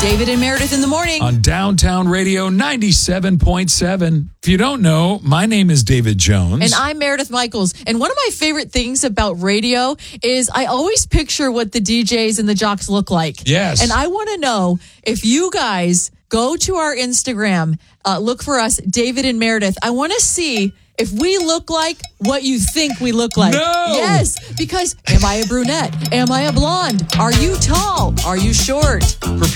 David and Meredith in the morning. On Downtown Radio 97.7. If you don't know, my name is David Jones. And I'm Meredith Michaels. And one of my favorite things about radio is I always picture what the DJs and the jocks look like. Yes. And I want to know if you guys go to our Instagram, look for us, David and Meredith. I want to see if we look like what you think we look like. No! Yes, because am I a brunette? Am I a blonde? Are you tall? Are you short?